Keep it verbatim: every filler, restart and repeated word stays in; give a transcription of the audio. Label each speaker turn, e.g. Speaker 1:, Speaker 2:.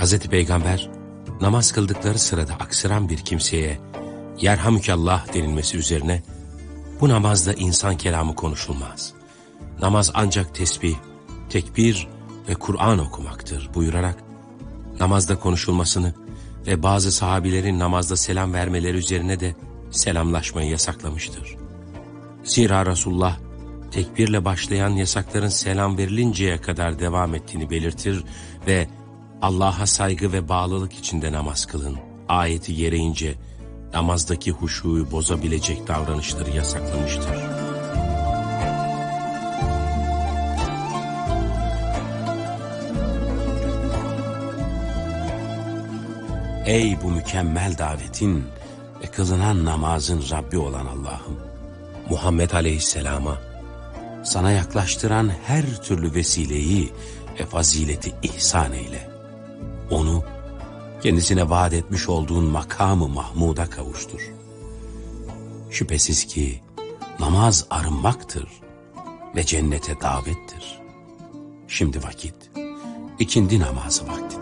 Speaker 1: Hazreti Peygamber namaz kıldıkları sırada aksıran bir kimseye yerhamükallah denilmesi üzerine bu namazda insan kelamı konuşulmaz. Namaz ancak tesbih, tekbir ve Kur'an okumaktır buyurarak namazda konuşulmasını ve bazı sahabilerin namazda selam vermeleri üzerine de selamlaşmayı yasaklamıştır. Zira Resulullah tekbirle başlayan yasakların selam verilinceye kadar devam ettiğini belirtir ve Allah'a saygı ve bağlılık içinde namaz kılın ayeti gereğince namazdaki huşuyu bozabilecek davranışları yasaklamıştır. Ey bu mükemmel davetin ve kılınan namazın Rabbi olan Allah'ım! Muhammed Aleyhisselam'a sana yaklaştıran her türlü vesileyi ve fazileti ihsan eyle. Onu kendisine vaat etmiş olduğun makamı Mahmud'a kavuştur. Şüphesiz ki namaz arınmaktır ve cennete davettir. Şimdi vakit, ikindi namazı vakti.